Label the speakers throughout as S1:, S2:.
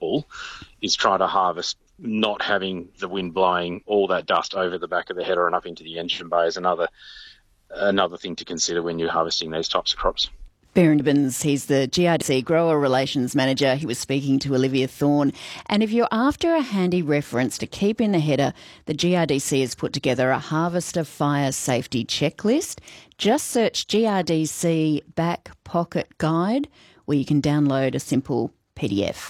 S1: people is trying to harvest not having the wind blowing all that dust over the back of the header and up into the engine bay is another thing to consider when you're harvesting these types of crops.
S2: Baron Gibbons, he's the GRDC Grower Relations Manager. He was speaking to Olivia Thorne. And if you're after a handy reference to keep in the header, the GRDC has put together a harvester fire safety checklist. Just search GRDC Back Pocket Guide, where you can download a simple PDF.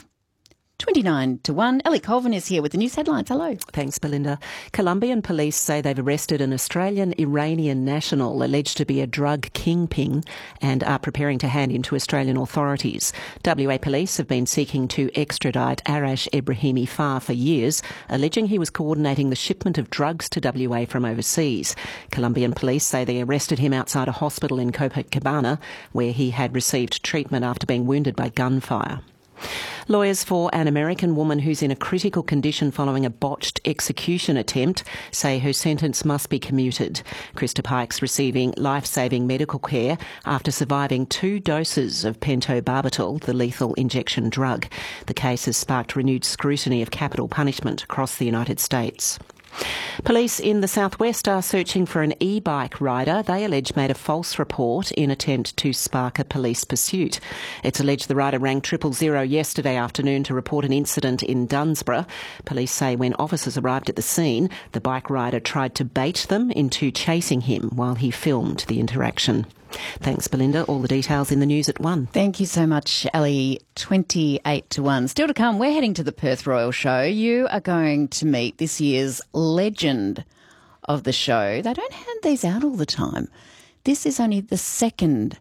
S2: 29 to 1. Ellie Colvin is here with the news headlines. Hello.
S3: Thanks, Belinda. Colombian police say they've arrested an Australian-Iranian national alleged to be a drug kingpin and are preparing to hand in to Australian authorities. WA police have been seeking to extradite Arash Ebrahimi Farr for years, alleging he was coordinating the shipment of drugs to WA from overseas. Colombian police say they arrested him outside a hospital in Copacabana, where he had received treatment after being wounded by gunfire. Lawyers for an American woman who's in a critical condition following a botched execution attempt say her sentence must be commuted. Krista Pike's receiving life-saving medical care after surviving 2 doses of pentobarbital, the lethal injection drug. The case has sparked renewed scrutiny of capital punishment across the United States. Police in the southwest are searching for an e-bike rider they allege made a false report in attempt to spark a police pursuit. It's alleged the rider rang 000 yesterday afternoon to report an incident in Dunsborough. Police say when officers arrived at the scene, the bike rider tried to bait them into chasing him while he filmed the interaction. Thanks, Belinda. All the details in the news at 1.
S2: Thank you so much, Ellie. 28 to 1. Still to come, we're heading to the Perth Royal Show. You are going to meet this year's legend of the show. They don't hand these out all the time. This is only the second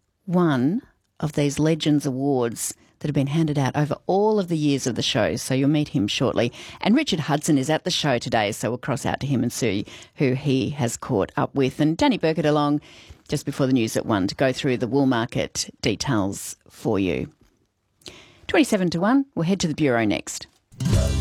S2: one of these Legends Awards that have been handed out over all of the years of the show, so you'll meet him shortly. And Richard Hudson is at the show today, so we'll cross out to him and see who he has caught up with. And Danny Burkett along just before the news at 1 to go through the wool market details for you. 27 to 1, we'll head to the Bureau next.